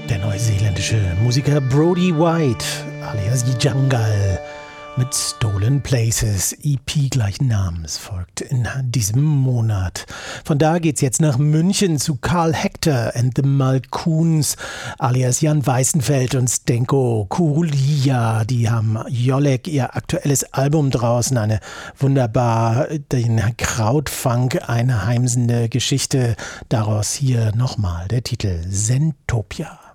Der neuseeländische Musiker Brody White, alias Jungle, mit Stolen Places, EP gleichen Namens, folgt in diesem Monat. Von da geht's jetzt nach München zu Karl Hector and the Malkoons, alias Jan Weißenfeld und Zdenko Kurulia. Die haben Jolek, ihr aktuelles Album draußen, eine wunderbar den Krautfunk einheimsende Geschichte. Daraus hier nochmal der Titel Zentopia.